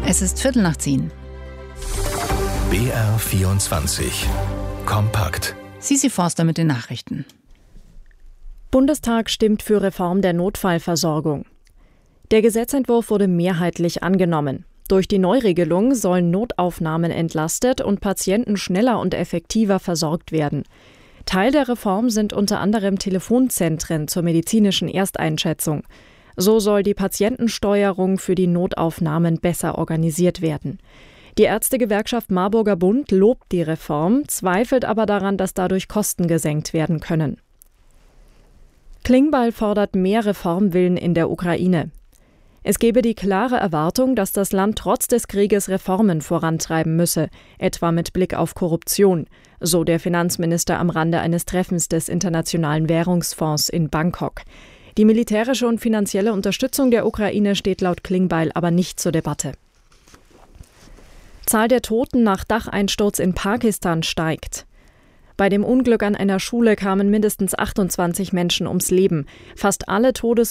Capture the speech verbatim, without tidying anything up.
Es ist Viertel nach zehn. B R vierundzwanzig. Kompakt. Sisi Forster mit den Nachrichten. Bundestag stimmt für Reform der Notfallversorgung. Der Gesetzentwurf wurde mehrheitlich angenommen. Durch die Neuregelung sollen Notaufnahmen entlastet und Patienten schneller und effektiver versorgt werden. Teil der Reform sind unter anderem Telefonzentren zur medizinischen Ersteinschätzung. So soll die Patientensteuerung für die Notaufnahmen besser organisiert werden. Die Ärztegewerkschaft Marburger Bund lobt die Reform, zweifelt aber daran, dass dadurch Kosten gesenkt werden können. Klingbeil fordert mehr Reformwillen in der Ukraine. Es gebe die klare Erwartung, dass das Land trotz des Krieges Reformen vorantreiben müsse, etwa mit Blick auf Korruption, so der Finanzminister am Rande eines Treffens des Internationalen Währungsfonds in Bangkok. Die militärische und finanzielle Unterstützung der Ukraine steht laut Klingbeil aber nicht zur Debatte. Zahl der Toten nach Dacheinsturz in Pakistan steigt. Bei dem Unglück an einer Schule kamen mindestens achtundzwanzig Menschen ums Leben. Fast alle Todes